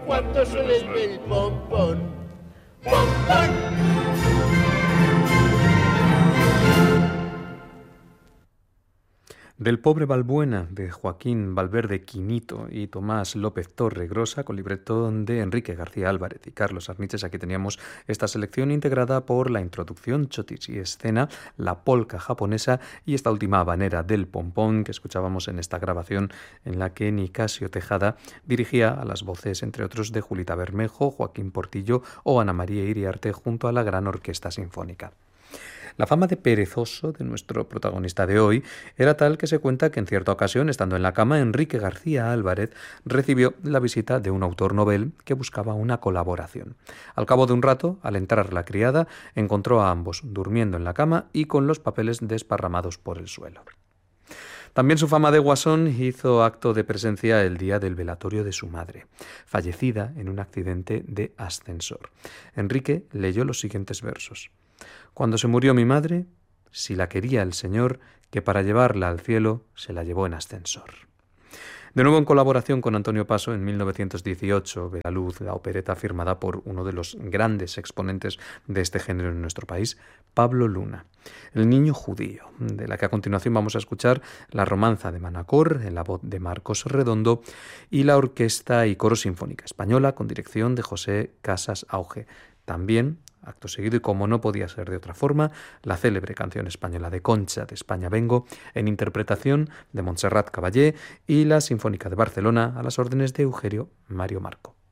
cuando se les ve el pompón. ¡Pompón! Del pobre Balbuena, de Joaquín Valverde Quinito y Tomás López Torregrosa, con libreto de Enrique García Álvarez y Carlos Arniches. Aquí teníamos esta selección integrada por la introducción, chotis y escena, la polca japonesa y esta última habanera del pompón que escuchábamos en esta grabación, en la que Nicasio Tejada dirigía a las voces, entre otros, de Julita Bermejo, Joaquín Portillo o Ana María Iriarte, junto a la gran orquesta sinfónica. La fama de perezoso de nuestro protagonista de hoy era tal que se cuenta que en cierta ocasión, estando en la cama, Enrique García Álvarez recibió la visita de un autor novel que buscaba una colaboración. Al cabo de un rato, al entrar la criada, encontró a ambos durmiendo en la cama y con los papeles desparramados por el suelo. También su fama de guasón hizo acto de presencia el día del velatorio de su madre, fallecida en un accidente de ascensor. Enrique leyó los siguientes versos. Cuando se murió mi madre, si la quería el Señor, que para llevarla al cielo se la llevó en ascensor. De nuevo en colaboración con Antonio Paso, en 1918 ve la luz la opereta firmada por uno de los grandes exponentes de este género en nuestro país, Pablo Luna, El niño judío, de la que a continuación vamos a escuchar la romanza de Manacor en la voz de Marcos Redondo y la Orquesta y Coro Sinfónica Española con dirección de José Casas Auge. También, acto seguido, y como no podía ser de otra forma, la célebre canción española de Concha, de España vengo, en interpretación de Montserrat Caballé, y la Sinfónica de Barcelona a las órdenes de Eugenio Mario Marco.